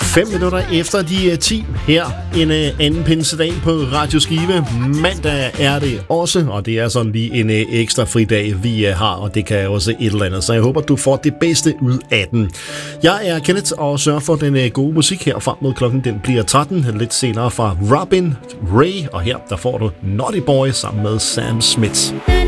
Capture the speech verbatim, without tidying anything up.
fem minutter efter de ti her en anden pinsedag på Radio Skive. Mandag er det også, og det er sådan lige en ekstra fridag, vi har, og det kan også et eller andet. Så jeg håber, du får det bedste ud af den. Jeg er Kenneth og sørger for den gode musik her frem mod klokken. Den bliver tretten, lidt senere fra Robin Ray, og her der får du Naughty Boy sammen med Sam Smith.